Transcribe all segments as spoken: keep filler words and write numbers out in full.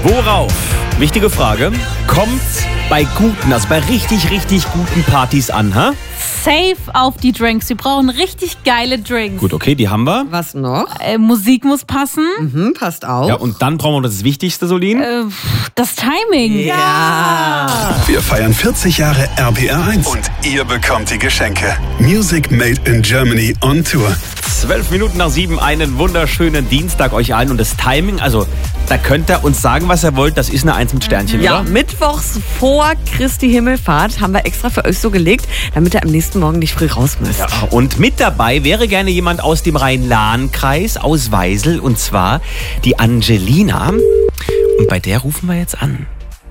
Worauf? Wichtige Frage. Kommt bei guten, also bei richtig, richtig guten Partys an, ha? Safe auf die Drinks. Wir brauchen richtig geile Drinks. Gut, okay, die haben wir. Was noch? Äh, Musik muss passen. Mhm, passt auch. Ja, und dann brauchen wir das Wichtigste, Solin. Äh, das Timing. Ja. Wir feiern vierzig Jahre R P R eins und ihr bekommt die Geschenke. Music Made in Germany on Tour. Zwölf Minuten nach sieben, einen wunderschönen Dienstag euch allen. Und das Timing, also da könnt ihr uns sagen, was ihr wollt. Das ist eine Eins mit Sternchen, Ja, oder? mittwochs vor Christi Himmelfahrt haben wir extra für euch so gelegt, damit ihr am nächsten Morgen nicht früh raus müsst. Ja, und mit dabei wäre gerne jemand aus dem Rhein-Lahn-Kreis, aus Weisel, und zwar die Angelina. Und bei der rufen wir jetzt an.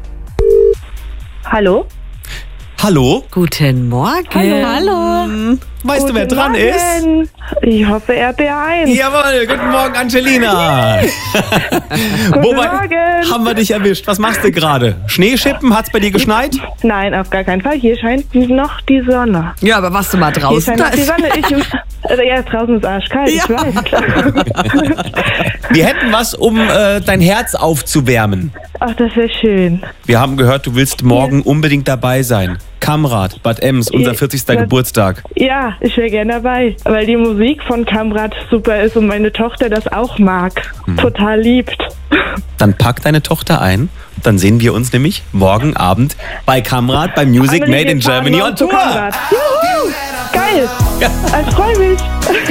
Hallo? Hallo? Guten Morgen. Hallo. Weißt du, wer Guten dran ist? Morgen. Ich hoffe R P R eins. Jawohl, guten Morgen, Angelina. Guten Wobei, Morgen. haben wir dich erwischt? Was machst du gerade? Schneeschippen? Hat's bei dir geschneit? Nein, auf gar keinen Fall. Hier scheint noch die Sonne. Ja, aber warst du mal Hier draußen? scheint Da noch die ist Sonne. Ich, äh, ja, draußen ist arschkalt, ich Ja. weiß. Klar. Wir hätten was, um äh, dein Herz aufzuwärmen. Ach, das wäre schön. Wir haben gehört, du willst morgen unbedingt dabei sein. Kamrad, Bad Ems, unser Ja, vierzigster das- Geburtstag. Ja, ich wäre gerne dabei, weil die Musik von Kamrad super ist und meine Tochter das auch mag. Total liebt. Dann pack deine Tochter ein. Dann sehen wir uns nämlich morgen Abend bei Kamrad, bei Music Amelie, Made in wir fahren Germany morgen on zu Tour. Kamrad. Juhu! Geil! Ja. Ich freue mich.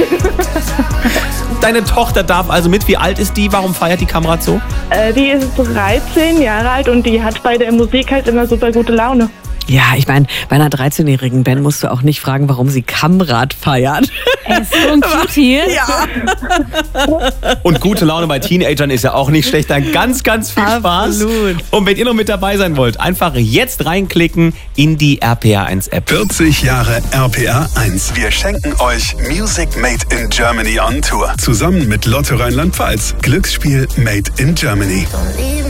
Deine Tochter darf also mit. Wie alt ist die? Warum feiert die Kamrad so? Äh, die ist dreizehn Jahre alt und die hat bei der Musik halt immer super gute Laune. ja, ich meine, bei einer dreizehnjährigen Ben musst du auch nicht fragen, warum sie Kamrad feiert. Er ist so ein Cutie. Ja. Und gute Laune bei Teenagern ist ja auch nicht schlecht. Dann ganz, ganz viel Spaß. Absolut. Und wenn ihr noch mit dabei sein wollt, einfach jetzt reinklicken in die R P R eins App. vierzig Jahre R P R eins. Wir schenken euch Music Made in Germany on Tour. Zusammen mit Lotto Rheinland-Pfalz. Glücksspiel Made in Germany.